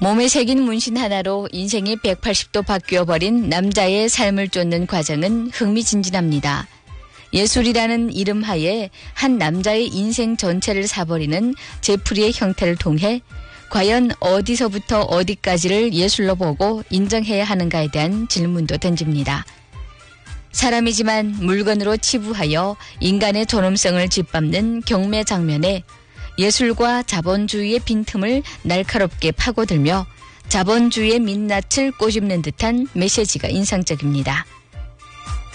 몸에 새긴 문신 하나로 인생이 180도 바뀌어버린 남자의 삶을 쫓는 과정은 흥미진진합니다. 예술이라는 이름 하에 한 남자의 인생 전체를 사버리는 제프리의 형태를 통해 과연 어디서부터 어디까지를 예술로 보고 인정해야 하는가에 대한 질문도 던집니다. 사람이지만 물건으로 치부하여 인간의 존엄성을 짓밟는 경매 장면에 예술과 자본주의의 빈틈을 날카롭게 파고들며 자본주의의 민낯을 꼬집는 듯한 메시지가 인상적입니다.